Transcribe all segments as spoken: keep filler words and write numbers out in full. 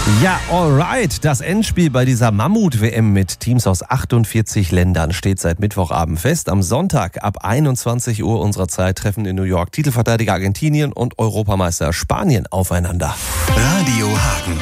Ja, alright. Das Endspiel bei dieser Mammut-W M mit Teams aus achtundvierzig Ländern steht seit Mittwochabend fest. Am Sonntag ab einundzwanzig Uhr unserer Zeit treffen in New York Titelverteidiger Argentinien und Europameister Spanien aufeinander. Radio Hagen.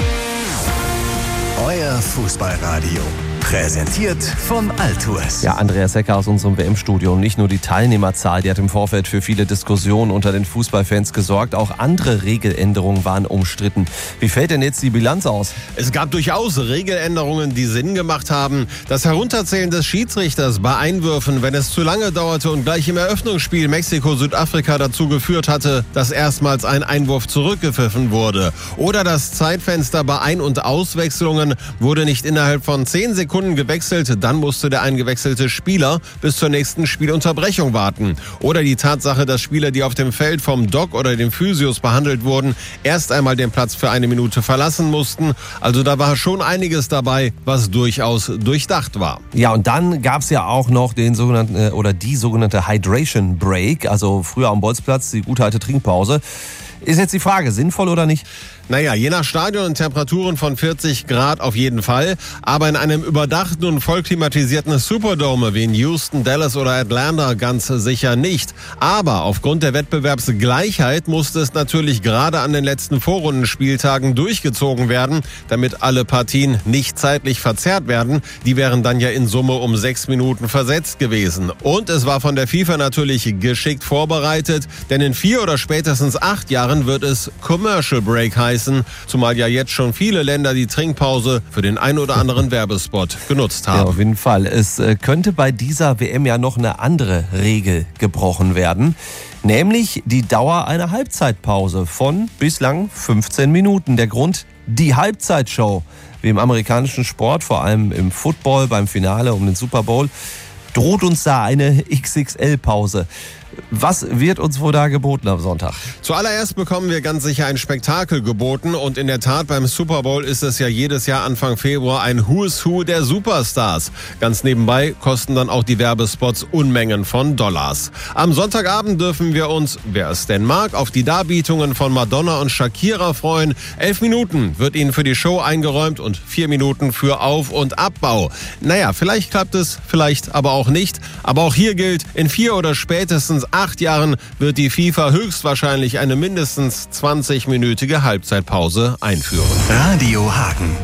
Euer Fußballradio. Präsentiert von Altours. Ja, Andreas Hecker aus unserem W M-Studio. Nicht nur die Teilnehmerzahl, die hat im Vorfeld für viele Diskussionen unter den Fußballfans gesorgt. Auch andere Regeländerungen waren umstritten. Wie fällt denn jetzt die Bilanz aus? Es gab durchaus Regeländerungen, die Sinn gemacht haben. Das Herunterzählen des Schiedsrichters bei Einwürfen, wenn es zu lange dauerte und gleich im Eröffnungsspiel Mexiko-Südafrika dazu geführt hatte, dass erstmals ein Einwurf zurückgepfiffen wurde. Oder das Zeitfenster bei Ein- und Auswechslungen wurde nicht innerhalb von zehn Sekunden gewechselt, dann musste der eingewechselte Spieler bis zur nächsten Spielunterbrechung warten. Oder die Tatsache, dass Spieler, die auf dem Feld vom Doc oder den Physios behandelt wurden, erst einmal den Platz für eine Minute verlassen mussten. Also da war schon einiges dabei, was durchaus durchdacht war. Ja, und dann gab es ja auch noch den sogenannten oder die sogenannte Hydration Break, also früher am Bolzplatz die gute alte Trinkpause. Ist jetzt die Frage, sinnvoll oder nicht? Naja, je nach Stadion und Temperaturen von vierzig Grad auf jeden Fall. Aber in einem überdachten und vollklimatisierten Superdome wie in Houston, Dallas oder Atlanta ganz sicher nicht. Aber aufgrund der Wettbewerbsgleichheit musste es natürlich gerade an den letzten Vorrundenspieltagen durchgezogen werden, damit alle Partien nicht zeitlich verzerrt werden. Die wären dann ja in Summe um sechs Minuten versetzt gewesen. Und es war von der FIFA natürlich geschickt vorbereitet, denn in vier oder spätestens acht Jahren wird es Commercial Break heißen. Zumal ja jetzt schon viele Länder die Trinkpause für den ein oder anderen Werbespot genutzt haben. Ja, auf jeden Fall. Es könnte bei dieser W M ja noch eine andere Regel gebrochen werden, nämlich die Dauer einer Halbzeitpause von bislang fünfzehn Minuten. Der Grund, die Halbzeitshow, wie im amerikanischen Sport, vor allem im Football beim Finale um den Super Bowl, droht uns da eine X X L-Pause. Was wird uns wohl da geboten am Sonntag? Zuallererst bekommen wir ganz sicher ein Spektakel geboten und in der Tat beim Super Bowl ist es ja jedes Jahr Anfang Februar ein Who's Who der Superstars. Ganz nebenbei kosten dann auch die Werbespots Unmengen von Dollars. Am Sonntagabend dürfen wir uns, wer es denn mag, auf die Darbietungen von Madonna und Shakira freuen. Elf Minuten wird ihnen für die Show eingeräumt und vier Minuten für Auf- und Abbau. Naja, vielleicht klappt es, vielleicht aber auch nicht. Aber auch hier gilt, in vier oder spätestens acht Jahren wird die FIFA höchstwahrscheinlich eine mindestens zwanzig-minütige Halbzeitpause einführen. Radio Hagen.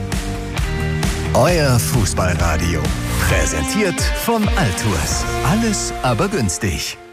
Euer Fußballradio. Präsentiert von Altours. Alles aber günstig.